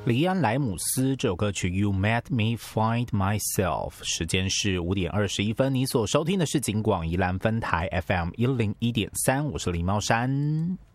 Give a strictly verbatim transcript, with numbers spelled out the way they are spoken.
黎安莱姆斯这首歌曲 You Made Me Find Myself， 时间是五点二十一分，你所收听的是警广宜兰分台 F M 一零一点三，我是林茂山。